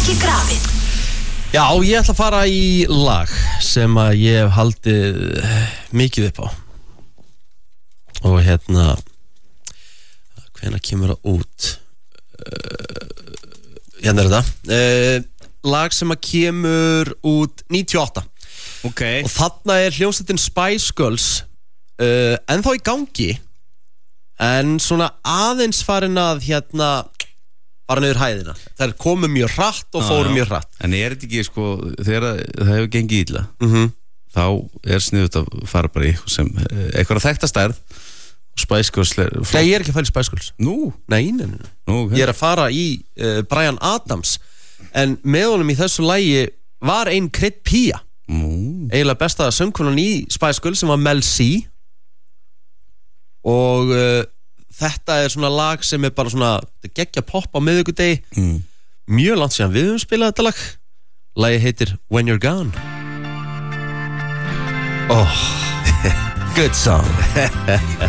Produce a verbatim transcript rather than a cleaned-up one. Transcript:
ekki grafið. Já, ég ætla að fara í lag sem að ég hef haldið mikið upp á. Og hérna, hvenær kemur það út? Uh, hérna er þetta. Uh, lag sem að kemur út níutíu og átta. Ok. Og þarna er hljómsveitin Spice Girls uh, ennþá í gangi, en svona aðeins farin að hérna bara niður hæðina. Það komu mjög hratt og fóru mjög hratt. En er þetta ekki sko, þegar það hefur gengið illa, Mhm. þá er sniðut að fara bara í eitthvað sem, eitthvað að þekkta stærð og Spice Girls. Nei, ég er ekki að fæla í Spice Girls. Nú? Nei, nei, nei. Nú, ok. Ég er að fara í uh, Bryan Adams, en með honum í þessu lagi var ein Krid Pía. Nú. Eiginlega besta söngkonan í Spice Girls sem var Mel C. Og uh, þetta er svona lag sem er bara svona geggja pop á miðvikudegi. Mm. Mjög langt síðan við höfum spilað þetta lag. Lagið heitir When You're Gone. Oh, good song.